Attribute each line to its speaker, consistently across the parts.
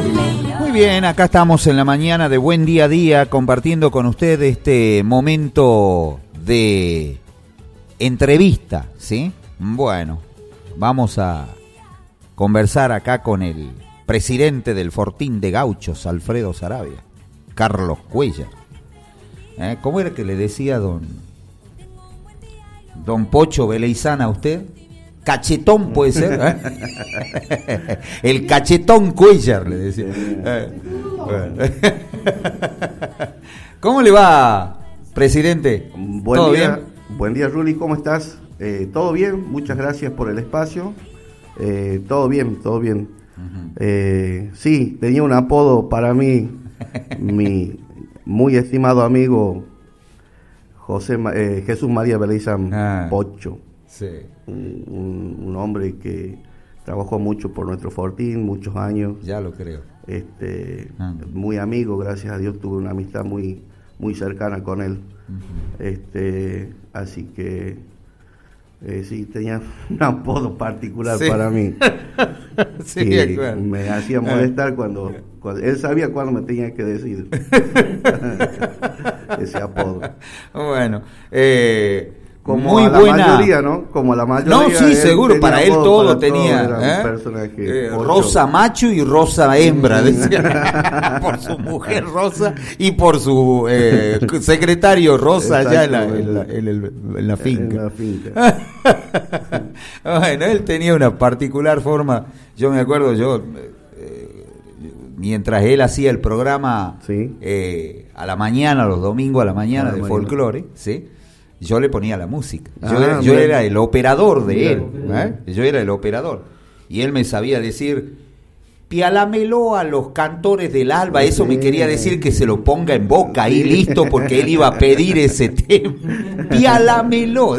Speaker 1: Muy bien, acá estamos en la mañana de Buen Día a Día compartiendo con usted este momento de entrevista, ¿sí? Bueno, vamos a conversar acá con el presidente del Fortín de Gauchos, Alfredo Saravia, Carlos Cuéllar. ¿Cómo era que le decía don Pocho Veleizán a usted? Cachetón puede ser, el cachetón Cuéllar, le decía. ¿Cómo le va, presidente?
Speaker 2: ¿Todo bien? Buen día, Ruli, ¿cómo estás? Todo bien, muchas gracias por el espacio. Todo bien, todo bien. Sí, tenía un apodo para mí, mi muy estimado amigo Jesús María Veleizán Pocho. Sí. Un hombre que trabajó mucho por nuestro Fortín, muchos años.
Speaker 1: Ya lo creo.
Speaker 2: Muy amigo, gracias a Dios tuve una amistad muy, muy cercana con él. Así que sí, tenía un apodo particular para mí.
Speaker 1: Sí,
Speaker 2: que
Speaker 1: claro.
Speaker 2: Me hacía molestar cuando él sabía cuándo me tenía que decir ese apodo.
Speaker 1: Bueno,
Speaker 2: como
Speaker 1: muy
Speaker 2: a la
Speaker 1: buena
Speaker 2: mayoría, ¿no? Como a la mayoría.
Speaker 1: No, sí, seguro, para él todo tenía.
Speaker 2: Un personaje
Speaker 1: Rosa macho y Rosa hembra, decía. Por su mujer Rosa y por su secretario Rosa allá en la finca.
Speaker 2: En la finca.
Speaker 1: Bueno, él tenía una particular forma. Yo me acuerdo, mientras él hacía el programa, ¿sí? A la mañana, los domingos a la mañana de folclore, ¿sí? Yo le ponía la música. Yo era el operador de él. Yo era el operador. Y él me sabía decir, pialámelo a los cantores del alba. Eso me quería decir que se lo ponga en boca ahí listo, porque él iba a pedir ese tema. Pialámelo.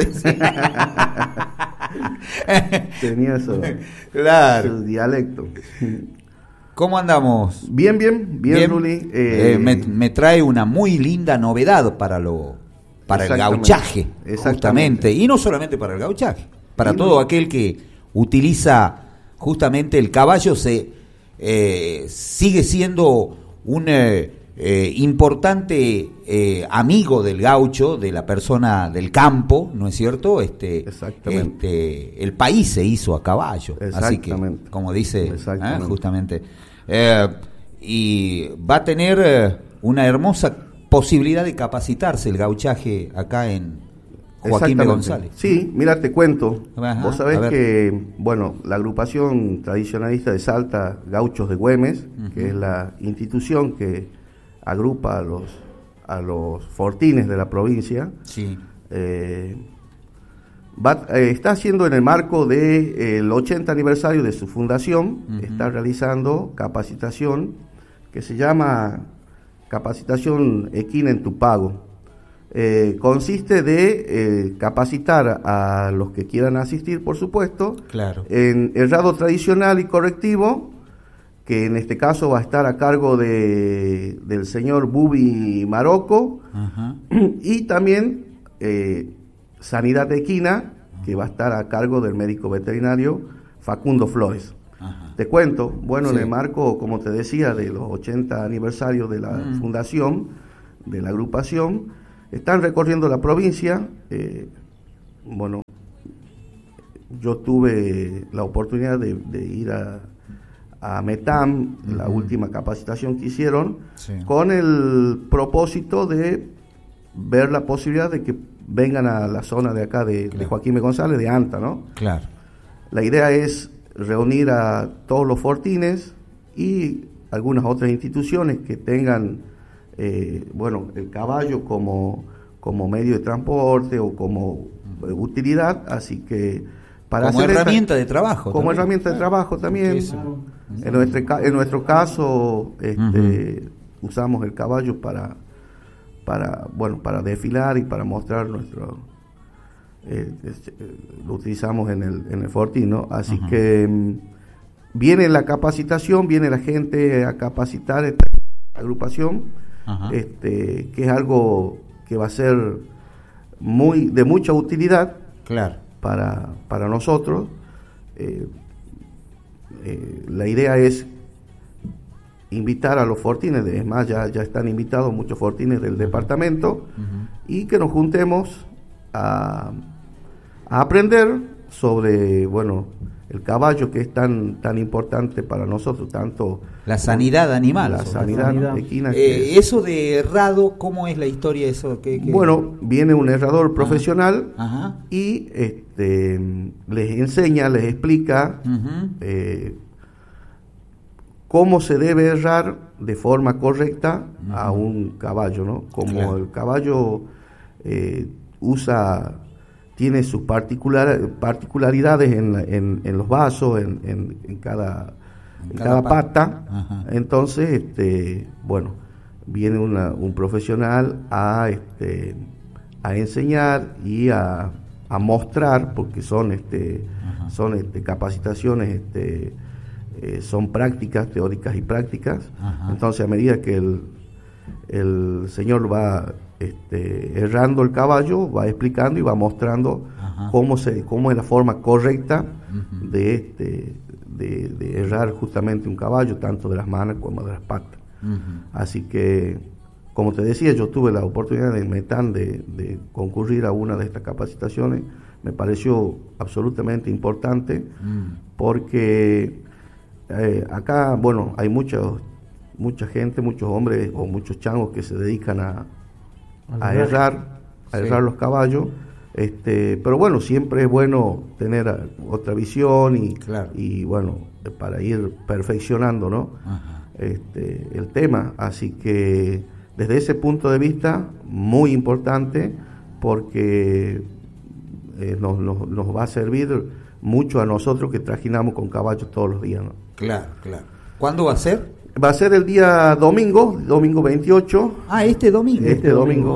Speaker 2: Tenía
Speaker 1: claro.
Speaker 2: Su dialecto.
Speaker 1: ¿Cómo andamos?
Speaker 2: Bien, Ruli.
Speaker 1: Me trae una muy linda novedad para el gauchaje, justamente, y no solamente para el gauchaje, para todo aquel que utiliza justamente el caballo, sigue siendo un importante amigo del gaucho, de la persona del campo, ¿no es cierto?
Speaker 2: Exactamente.
Speaker 1: El país se hizo a caballo, así que, como dice, justamente, y va a tener una hermosa posibilidad de capacitarse el gauchaje acá en Joaquín B. González.
Speaker 2: Sí, mira, te cuento.
Speaker 1: Ajá,
Speaker 2: vos sabés que, la agrupación tradicionalista de Salta, Gauchos de Güemes, que es la institución que agrupa a los fortines de la provincia,
Speaker 1: sí.
Speaker 2: Está haciendo, en el marco del 80 aniversario de su fundación, está realizando capacitación que se llama Capacitación Equina en tu pago. Consiste de capacitar a los que quieran asistir, por supuesto,
Speaker 1: claro,
Speaker 2: en herrado tradicional y correctivo, que en este caso va a estar a cargo del señor Bubi Marocco, y también sanidad equina, que va a estar a cargo del médico veterinario Facundo Flores. Te cuento, sí. En el marco, como te decía, de los 80 aniversarios de la fundación, de la agrupación, están recorriendo la provincia. Yo tuve la oportunidad de ir a Metam, la última capacitación que hicieron, con el propósito de ver la posibilidad de que vengan a la zona de acá de Joaquín B. González, de Anta, ¿no? Claro. La idea es reunir a todos los fortines y algunas otras instituciones que tengan el caballo como medio de transporte o como utilidad, así que
Speaker 1: como herramienta de trabajo.
Speaker 2: Como
Speaker 1: también.
Speaker 2: Herramienta de trabajo también. En nuestro caso usamos el caballo para desfilar y para mostrar nuestro lo utilizamos en el fortín, ¿no? Así que viene la capacitación, viene la gente a capacitar esta agrupación, que es algo que va a ser de mucha utilidad, claro, para nosotros. La idea es invitar a los fortines, es más, ya están invitados muchos fortines del departamento, y que nos juntemos a aprender sobre, bueno, el caballo, que es tan importante para nosotros, tanto
Speaker 1: la sanidad animal,
Speaker 2: la sanidad equina.
Speaker 1: Eso de herrado, ¿cómo es la historia de eso?
Speaker 2: Bueno, viene un herrador profesional y les enseña, les explica cómo se debe herrar de forma correcta a un caballo, ¿no? Como el caballo tiene sus particularidades en los vasos, en cada pata. Entonces, bueno, viene un profesional a enseñar y a mostrar, porque son capacitaciones, son prácticas teóricas y prácticas. Entonces, a medida que el señor va errando el caballo, va explicando y va mostrando cómo es la forma correcta de errar justamente un caballo, tanto de las manos como de las patas. Así que, como te decía, yo tuve la oportunidad en Metán de concurrir a una de estas capacitaciones. Me pareció absolutamente importante, porque acá, bueno, hay mucha gente, muchos hombres o muchos changos que se dedican a errar los caballos, pero bueno, siempre es bueno tener otra visión y bueno, para ir perfeccionando, ¿no? El tema. Así que desde ese punto de vista, muy importante, porque nos va a servir mucho a nosotros que trajinamos con caballos todos los días, ¿no?
Speaker 1: Claro. ¿Cuándo va a ser?
Speaker 2: Va a ser el día domingo 28.
Speaker 1: Este domingo.
Speaker 2: Este domingo.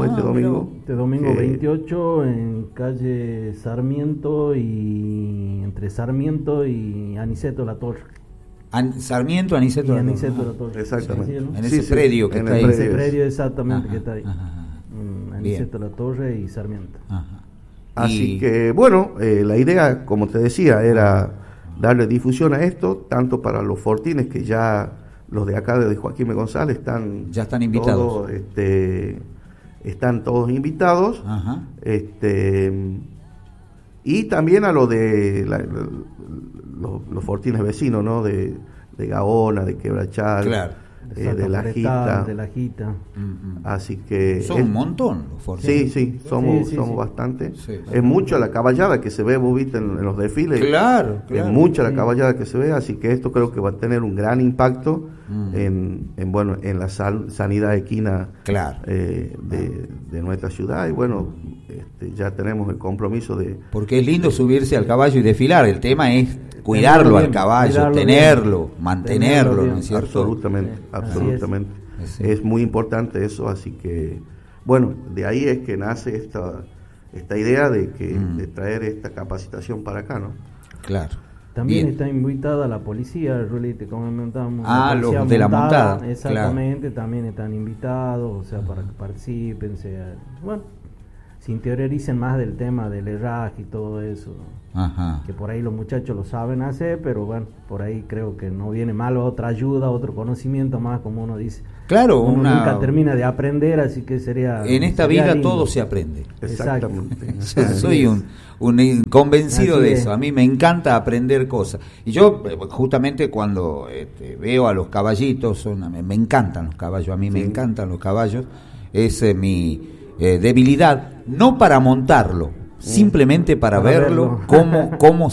Speaker 3: 28 en calle Sarmiento entre Sarmiento y Aniceto La Torre.
Speaker 1: Sarmiento, Aniceto
Speaker 3: La Torre.
Speaker 2: Exactamente.
Speaker 1: En ese predio que está ahí.
Speaker 3: En ese predio exactamente que está ahí. Aniceto La Torre y Sarmiento.
Speaker 2: Así que, bueno, la idea, como te decía, era darle difusión a esto, tanto para los fortines, que ya los de acá de Joaquín González
Speaker 1: ya están invitados.
Speaker 2: Están todos invitados. Y también a los los fortines vecinos, ¿no? De Gaona, de Quebrachal, de La Jita. Así que
Speaker 1: son un montón los fortines.
Speaker 2: Sí, somos bastante. Es mucha la caballada que se ve, vos viste, en los desfiles.
Speaker 1: Claro.
Speaker 2: Es mucha la caballada que se ve, así que esto creo que va a tener un gran impacto en la sanidad equina de nuestra ciudad. Y bueno, ya tenemos el compromiso de...
Speaker 1: Porque es lindo subirse al caballo y desfilar, el tema es cuidarlo al caballo, tenerlo, mantenerlo, ¿no es cierto?
Speaker 2: Absolutamente. Es muy importante eso, así que, bueno, de ahí es que nace esta idea de traer esta capacitación para acá, ¿no?
Speaker 1: Claro.
Speaker 3: También está invitada la policía, Rulete, como comentábamos.
Speaker 1: Los de la montada.
Speaker 3: Exactamente, también están invitados, o sea, para que participen, bueno, se interioricen más del tema del herraje y todo eso. Que por ahí los muchachos lo saben hacer, pero bueno, por ahí creo que no viene mal otra ayuda, otro conocimiento más, como uno dice.
Speaker 1: Claro,
Speaker 3: uno nunca termina de aprender, así que sería...
Speaker 1: En esta vida lindo. Todo se aprende.
Speaker 2: Exactamente.
Speaker 1: Soy un convencido de eso. A mí me encanta aprender cosas. Y yo, justamente cuando veo a los caballitos, me encantan los caballos, a mí me encantan los caballos, es mi debilidad, no para montarlo, simplemente para verlo. Cómo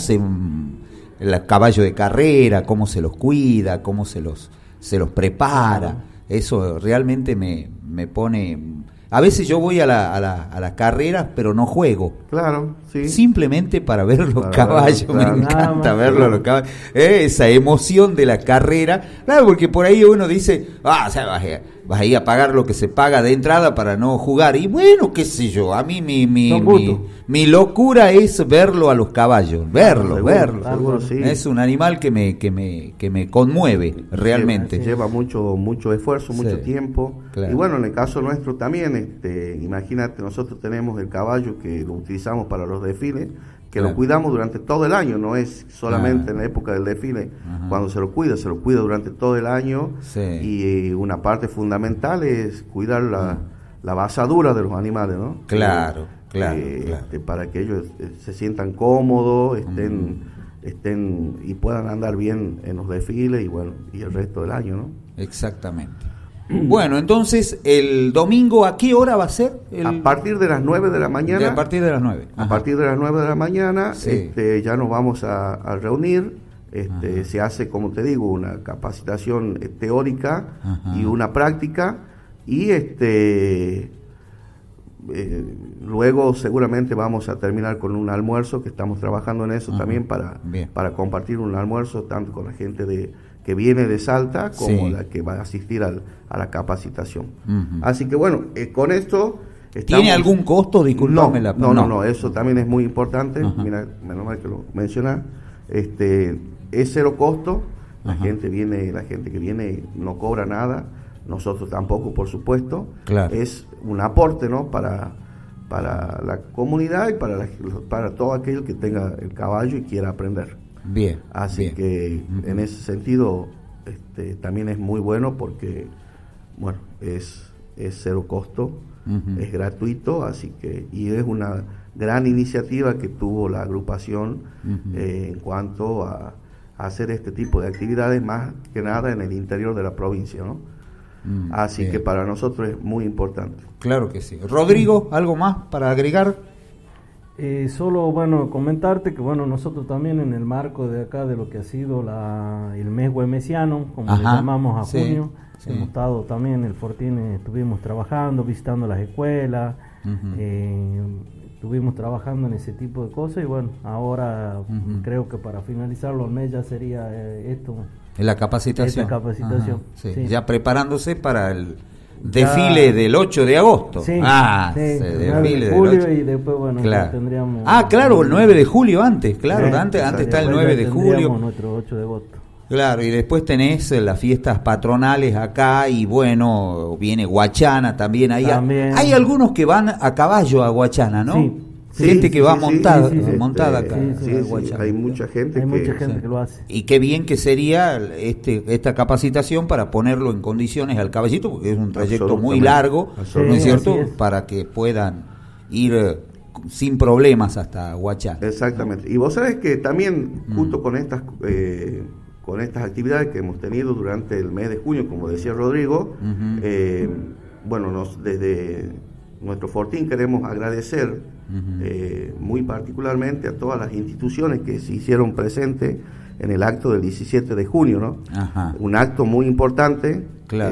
Speaker 1: el caballo de carrera, cómo se los cuida, cómo se los prepara. Eso realmente me pone... A veces yo voy a las carreras, pero no juego.
Speaker 2: Claro, sí.
Speaker 1: Simplemente para ver los caballos. Me encanta verlos los caballos. Esa emoción de la carrera. Claro, porque por ahí uno dice, vas a ir a pagar lo que se paga de entrada para no jugar. Y bueno, qué sé yo, a mí mi locura es verlo a los caballos. Verlo.
Speaker 2: Seguro, sí.
Speaker 1: Es un animal que me conmueve realmente.
Speaker 2: Lleva mucho esfuerzo, mucho tiempo. Claro. Y bueno, en el caso nuestro también, imagínate, nosotros tenemos el caballo que lo utilizamos para los desfiles, que lo cuidamos durante todo el año, no es solamente en la época del desfile cuando se lo cuida durante todo el año, y una parte fundamental es cuidar la basadura de los animales, ¿no?
Speaker 1: Claro.
Speaker 2: Para que ellos se sientan cómodos, estén y puedan andar bien en los desfiles y el resto del año, ¿no?
Speaker 1: Exactamente. Bueno, entonces el domingo, ¿a qué hora va a ser?
Speaker 2: A partir de las 9 de la mañana.
Speaker 1: A partir de las 9.
Speaker 2: A partir de las 9 de la mañana, ya nos vamos a reunir. Se hace, como te digo, una capacitación teórica y una práctica, y luego seguramente vamos a terminar con un almuerzo, que estamos trabajando en eso también para compartir un almuerzo tanto con la gente que viene de Salta como la que va a asistir a la capacitación. Así que bueno, con esto
Speaker 1: ¿tiene algún costo? Disculpame.
Speaker 2: No, eso también es muy importante. Mira, menos mal que lo mencionas. Es cero costo. La gente que viene no cobra nada, nosotros tampoco, por supuesto.
Speaker 1: Claro.
Speaker 2: Es un aporte, ¿no? Para la comunidad y para todo aquel que tenga el caballo y quiera aprender.
Speaker 1: Bien.
Speaker 2: Así que en ese sentido también es muy bueno, porque bueno, es cero costo, es gratuito, así que, y es una gran iniciativa que tuvo la agrupación en cuanto a hacer este tipo de actividades, más que nada en el interior de la provincia, ¿no? Así que para nosotros es muy importante.
Speaker 1: Claro que sí. Rodrigo, ¿algo más para agregar?
Speaker 3: Solo, comentarte que, nosotros también en el marco de acá de lo que ha sido el mes güemesiano, como le llamamos a junio, hemos estado también en el Fortín, estuvimos trabajando, visitando las escuelas, estuvimos trabajando en ese tipo de cosas, y ahora creo que para finalizar los meses ya sería esto.
Speaker 1: La capacitación.
Speaker 3: Esta capacitación.
Speaker 1: Ya preparándose para el desfile del 8 de agosto.
Speaker 3: Desfile de julio, y después, tendríamos...
Speaker 1: claro, el 9 de julio antes, claro, antes está el 9 de julio.
Speaker 3: Nuestro 8 de agosto.
Speaker 1: Claro, y después tenés las fiestas patronales acá, y viene Guachana también. Hay algunos que van a caballo a Guachana, ¿no? Gente que va montada acá.
Speaker 2: Hay mucha gente
Speaker 3: que lo hace.
Speaker 1: Y qué bien que sería esta capacitación para ponerlo en condiciones al caballito, porque es un trayecto muy largo, ¿no es cierto? Para que puedan ir sin problemas hasta Guachana.
Speaker 2: Exactamente. Y vos sabés que también, justo con estas actividades que hemos tenido durante el mes de junio, como decía Rodrigo, desde nuestro Fortín queremos agradecer muy particularmente a todas las instituciones que se hicieron presentes en el acto del 17 de junio, ¿no? Un acto muy importante,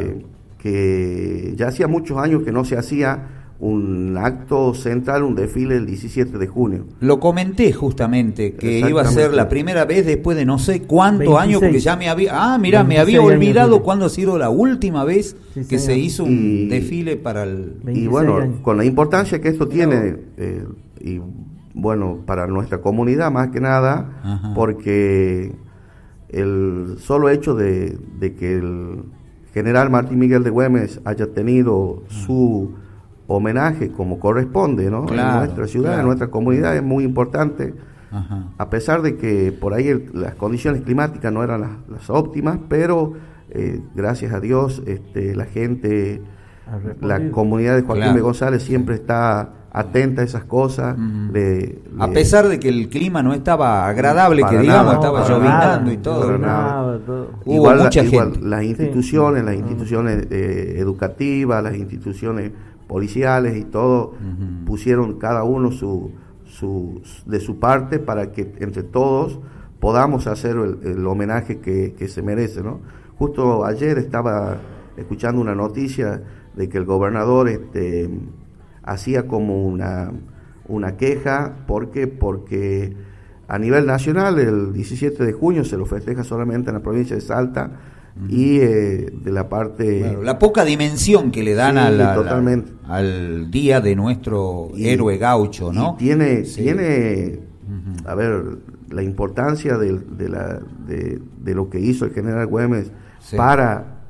Speaker 2: que ya hacía muchos años que no se hacía un acto central, un desfile el 17 de junio.
Speaker 1: Lo comenté justamente, que iba a ser la primera vez después de no sé cuántos años, porque ya me había olvidado cuándo ha sido la última vez que se hizo un desfile para el...
Speaker 2: Y bueno, con la importancia que esto tiene, y bueno, para nuestra comunidad más que nada, porque el solo hecho de que el general Martín Miguel de Güemes haya tenido su homenaje como corresponde, ¿no? En nuestra ciudad, en nuestra comunidad, es muy importante, a pesar de que por ahí las condiciones climáticas no eran las óptimas, pero gracias a Dios la gente, la comunidad de Joaquín B. González siempre está atenta a esas cosas.
Speaker 1: A pesar de que el clima no estaba agradable, que digamos, estaba llovinando y todo.
Speaker 2: Hubo mucha gente. Las instituciones educativas, las instituciones policiales y todo, pusieron cada uno de su parte para que entre todos podamos hacer el homenaje que se merece, ¿no? Justo ayer estaba escuchando una noticia de que el gobernador hacía como una queja porque a nivel nacional el 17 de junio se lo festeja solamente en la provincia de Salta, y de la parte...
Speaker 1: la poca dimensión que le dan al día de nuestro héroe gaucho, ¿no?
Speaker 2: Y tiene a ver, la importancia de lo que hizo el general Güemes para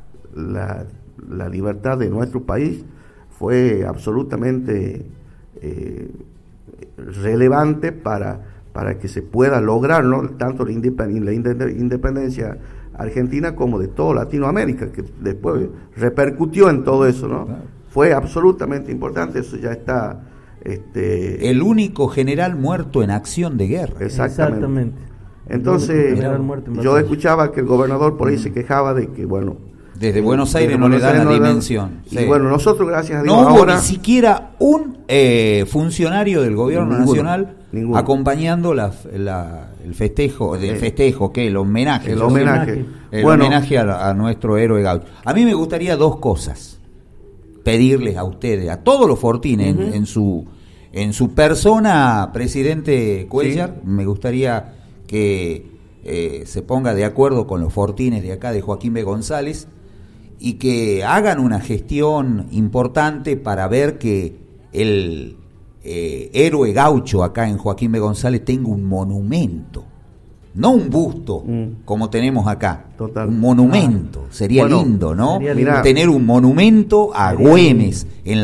Speaker 2: la libertad de nuestro país fue absolutamente relevante para para que se pueda lograr, ¿no?, tanto la independencia argentina como de toda Latinoamérica, que después repercutió en todo eso, ¿no? Claro. Fue absolutamente importante, eso ya está...
Speaker 1: El único general muerto en acción de guerra.
Speaker 2: Exactamente. Entonces, yo escuchaba que el gobernador por ahí se quejaba de que, bueno...
Speaker 1: Desde Buenos Aires no le dan la dimensión.
Speaker 2: Y bueno, nosotros, gracias a Dios,
Speaker 1: no hubo ni siquiera un funcionario del gobierno nacional acompañando el festejo, el homenaje.
Speaker 2: El homenaje.
Speaker 1: El homenaje a nuestro héroe gaucho. A mí me gustaría dos cosas pedirles a ustedes, a todos los fortines, en su persona, presidente Cuéllar, me gustaría que se ponga de acuerdo con los fortines de acá, de Joaquín B. González, y que hagan una gestión importante para ver que el héroe gaucho acá en Joaquín B. González tenga un monumento, no un busto como tenemos acá.
Speaker 2: Total.
Speaker 1: Un monumento, sería lindo, ¿no? Tener un monumento a Güemes en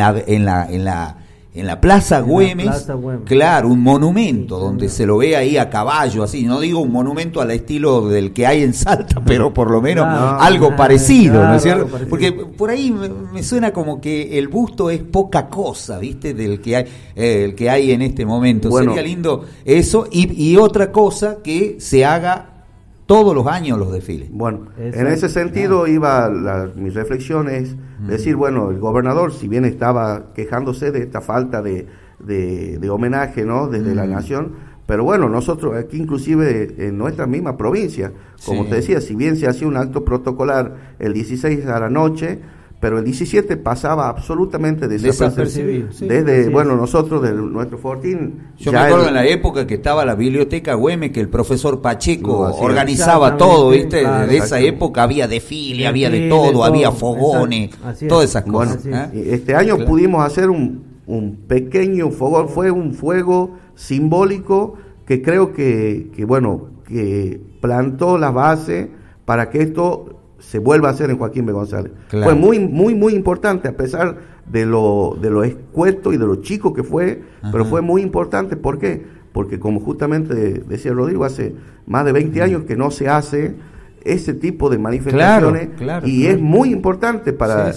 Speaker 1: la Plaza Güemes, claro, un monumento donde se lo ve ahí a caballo, así, no digo un monumento al estilo del que hay en Salta, pero por lo menos algo parecido, ¿no es cierto? Porque por ahí me suena como que el busto es poca cosa, ¿viste? Del que hay, el que hay en este momento. Bueno, sería lindo eso, y otra cosa, que se haga todos los años los desfiles.
Speaker 2: Bueno, en ese sentido iba mi reflexión es decir, bueno, el gobernador, si bien estaba quejándose de esta falta de homenaje, ¿no?, desde la nación, pero bueno, nosotros aquí inclusive en nuestra misma provincia, como te decía, si bien se hacía un acto protocolar el 16 a la noche, pero el 17 pasaba absolutamente desapercibido. Desde, nosotros de nuestro fortín...
Speaker 1: Yo me acuerdo en la época que estaba la biblioteca Güemes, que el profesor Pacheco organizaba todo, ¿viste? Claro, de esa época había desfile, había de todo, había fogones, todas esas cosas.
Speaker 2: Este año pudimos hacer un pequeño fogón, fue un fuego simbólico que creo que plantó la base para que esto se vuelva a hacer en Joaquín B. González. Claro. Fue muy, muy, muy importante, a pesar de lo escueto y de lo chico que fue, pero fue muy importante. ¿Por qué? Porque, como justamente decía Rodrigo, hace más de 20 años que no se hace ese tipo de manifestaciones, y es muy importante para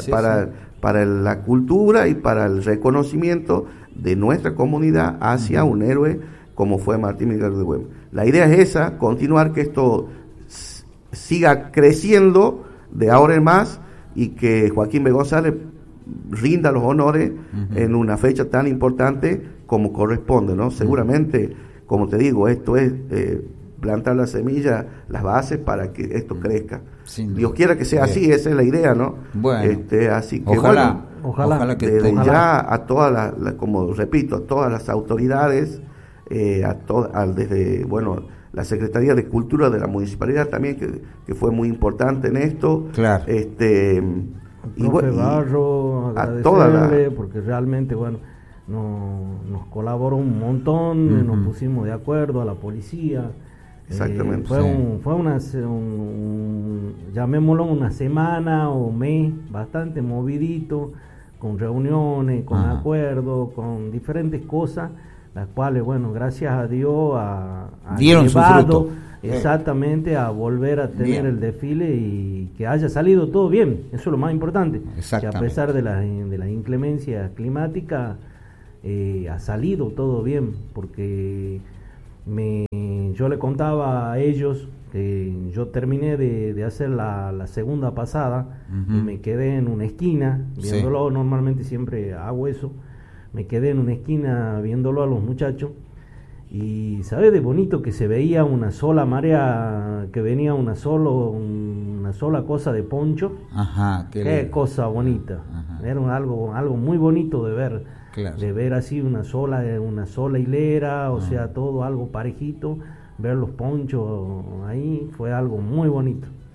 Speaker 2: la cultura y para el reconocimiento de nuestra comunidad hacia un héroe como fue Martín Miguel de Güemes. La idea es esa, continuar que esto siga creciendo de ahora en más, y que Joaquín B. González rinda los honores en una fecha tan importante como corresponde, ¿no? Seguramente, como te digo, esto es plantar la semilla, las bases para que esto crezca. Dios quiera que sea así, esa es la idea, ¿no?
Speaker 1: Bueno,
Speaker 2: así que ojalá que desde ya a todas como repito, a todas las autoridades, desde la Secretaría de Cultura de la Municipalidad también, que fue muy importante en esto.
Speaker 3: Claro. Barro, agradecerle, porque realmente, nos colaboró un montón, nos pusimos de acuerdo, a la policía.
Speaker 2: Exactamente.
Speaker 3: Fue llamémoslo una semana o mes bastante movidito, con reuniones, con acuerdos, con diferentes cosas, las cuales, gracias a Dios
Speaker 1: dieron su fruto.
Speaker 3: Exactamente, a volver a tener el desfile y que haya salido todo bien. Eso es lo más importante, que a pesar de la inclemencia climática ha salido todo bien, porque yo le contaba a ellos que yo terminé de hacer la segunda pasada y me quedé en una esquina viéndolo. Normalmente siempre hago eso. Me quedé en una esquina viéndolo a los muchachos, y ¿sabes de bonito que se veía una sola marea, que venía una sola cosa de poncho? Qué cosa bonita. Era algo muy bonito de ver, de ver así una sola hilera, o sea, todo algo parejito, ver los ponchos ahí, fue algo muy bonito.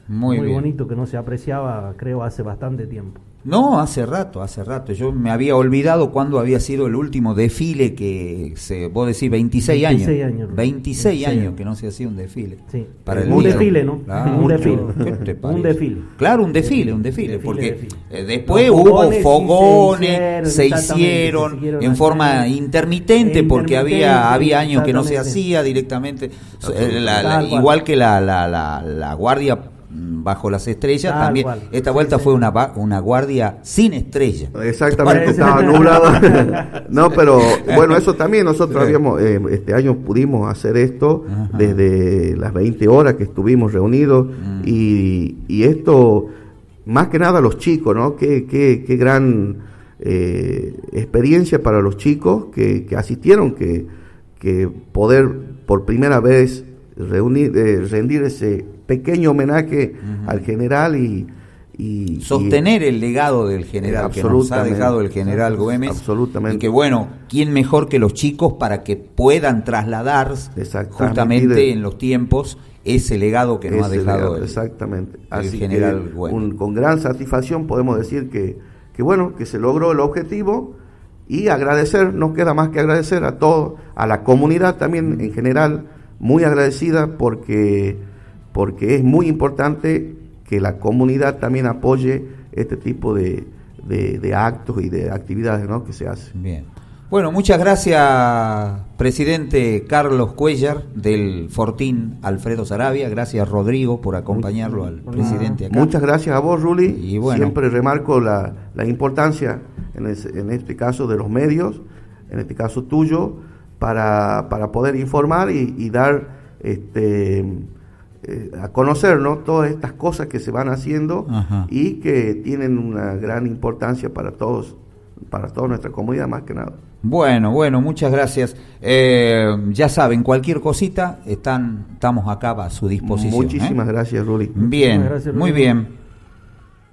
Speaker 3: muy bonito que no se apreciaba, creo, hace bastante tiempo.
Speaker 1: No, hace rato. Yo me había olvidado cuándo había sido el último desfile vos decís 26 años. 26 años que no se hacía un desfile.
Speaker 3: Sí. Para un desfile, ¿no?
Speaker 1: Claro,
Speaker 3: un desfile.
Speaker 1: Un desfile. Claro, un desfile, porque después
Speaker 3: hubo
Speaker 1: fogones, se hicieron en forma intermitente, porque había años que no se hacía directamente, igual que la guardia bajo las estrellas, también cual. Esta vuelta fue una guardia sin estrella.
Speaker 2: Exactamente, estaba nublado. No, pero bueno, eso también nosotros habíamos, este año pudimos hacer esto. Ajá. Desde las 20 horas que estuvimos reunidos y esto, más que nada los chicos, ¿no? Qué gran experiencia para los chicos que asistieron, que poder por primera vez rendir ese pequeño homenaje al general y
Speaker 1: sostener el legado del general que nos ha dejado el general Güemes.
Speaker 2: Absolutamente.
Speaker 1: Y que bueno, ¿quién mejor que los chicos para que puedan trasladar justamente en los tiempos ese legado que nos ha dejado el general Güemes?
Speaker 2: Con gran satisfacción podemos decir que bueno, que se logró el objetivo y agradecer, no queda más que agradecer a todos, a la comunidad también en general, muy agradecida porque es muy importante que la comunidad también apoye este tipo de actos y de actividades, ¿no?, que se hacen.
Speaker 1: Bien. Bueno, muchas gracias, presidente Carlos Cuellar del Fortín Alfredo Saravia. Gracias, Rodrigo, por acompañarlo al presidente acá.
Speaker 2: Muchas gracias a vos, Ruli. Y bueno, siempre remarco la importancia, en este caso, de los medios, en este caso tuyo, para poder informar y dar a conocer, ¿no?, todas estas cosas que se van haciendo. Ajá. Y que tienen una gran importancia para toda nuestra comunidad, más que nada.
Speaker 1: Bueno, muchas gracias. Ya saben, cualquier cosita estamos acá a su disposición.
Speaker 2: Muchísimas gracias, Ruli.
Speaker 1: Bien, gracias, Ruli. Muy bien.